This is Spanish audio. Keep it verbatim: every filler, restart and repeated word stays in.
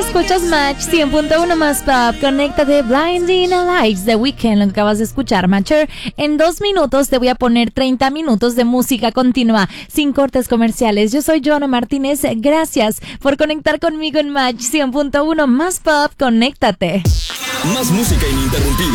Escuchas Match cien punto uno más pop. Conéctate. Blinding Lights The Weeknd, lo que acabas de escuchar, Matcher. En dos minutos te voy a poner treinta minutos de música continua, sin cortes comerciales. Yo soy Joana Martínez. Gracias por conectar conmigo en Match cien punto uno más pop. Conéctate. Más música ininterrumpida.